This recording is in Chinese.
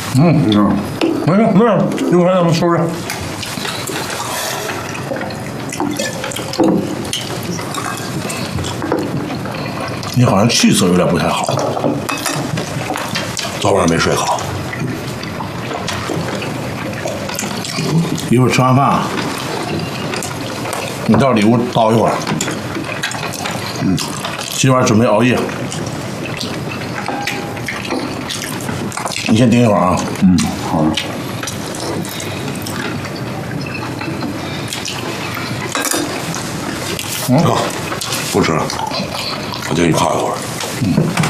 没事，一会儿咱们收拾。你好像气色有点不太好，昨晚没睡好。一会儿吃完饭，你到里屋倒一会儿。今晚准备熬夜。你先盯一会儿啊。 好的。 不吃了，我进去靠一会儿。